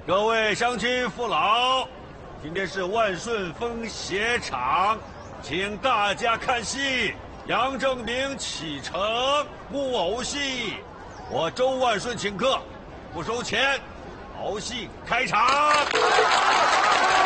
各位乡亲父老，今天是万顺风鞋场，请大家看戏。杨正明启程木偶戏，我周万顺请客，不收钱，好戏开场。